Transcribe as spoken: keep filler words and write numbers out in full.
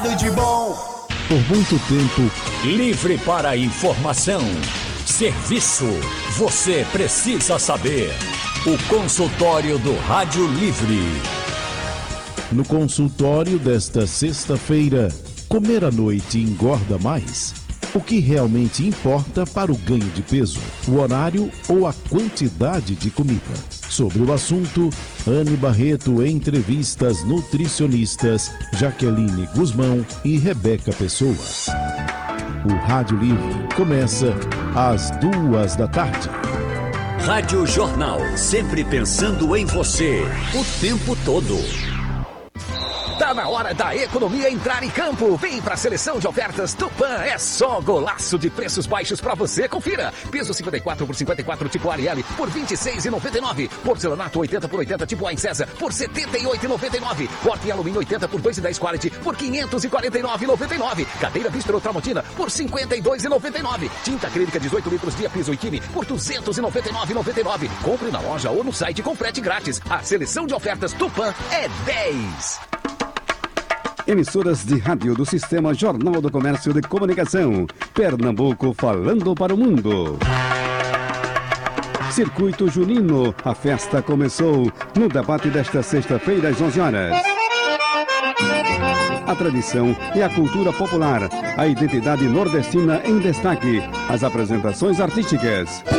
De bom. Por muito tempo, livre para informação, serviço, você precisa saber. O consultório do Rádio Livre. No consultório desta sexta-feira, comer à noite engorda mais? O que realmente importa para o ganho de peso? O horário ou a quantidade de comida? Sobre o assunto, Anne Barreto entrevista as nutricionistas Jaqueline Guzmão e Rebeca Pessoa. O Rádio Livre começa às duas da tarde. Rádio Jornal, sempre pensando em você, o tempo todo. Tá na hora da economia entrar em campo. Vem pra seleção de ofertas Tupã. É só golaço de preços baixos pra você. Confira. Peso cinquenta e quatro por cinquenta e quatro tipo Ariel por vinte e seis reais e noventa e nove centavos. Porcelanato oitenta por oitenta tipo Aincesa por setenta e oito reais e noventa e nove centavos. Porta em alumínio oitenta por dois e dez Quality por quinhentos e quarenta e nove reais e noventa e nove centavos. Cadeira Bistro Tramontina por cinquenta e dois reais e noventa e nove centavos. Tinta acrílica dezoito litros Dia Piso e Kine por duzentos e noventa e nove reais e noventa e nove centavos. Compre na loja ou no site com frete grátis. A seleção de ofertas Tupã é dez. Emissoras de rádio do Sistema Jornal do Comércio de Comunicação. Pernambuco falando para o mundo. Circuito Junino. A festa começou no debate desta sexta-feira às onze horas. A tradição e a cultura popular. A identidade nordestina em destaque. As apresentações artísticas.